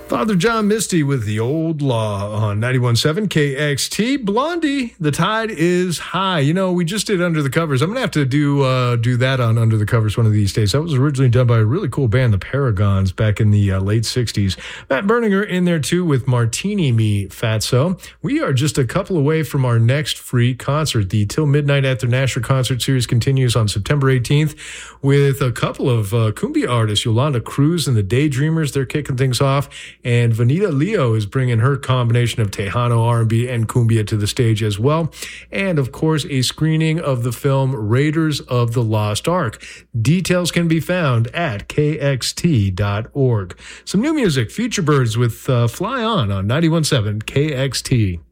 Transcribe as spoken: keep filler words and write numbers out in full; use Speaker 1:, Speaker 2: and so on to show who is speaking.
Speaker 1: Father John Misty with The Old Law on ninety-one point seven K X T. Blondie, The Tide is High. You know, we just did Under the Covers. I'm going to have to do uh, do that on Under the Covers one of these days. That was originally done by a really cool band, the Paragons, back in the uh, late sixties. Matt Berninger in there, too, with Martini Me Fatso. We are just a couple away from our next free concert. The Till Midnight at the Nashua concert series continues on September eighteenth with a couple of uh, cumbia artists, Yolanda Cruz and the Daydreamers. They're kicking things off. And Vanita Leo is bringing her combination of Tejano, R and B, and cumbia to the stage as well. And, of course, a screening of the film Raiders of the Lost Ark. Details can be found at K X T dot org. Some new music, Future Birds with uh, Fly On on ninety-one point seven K X T.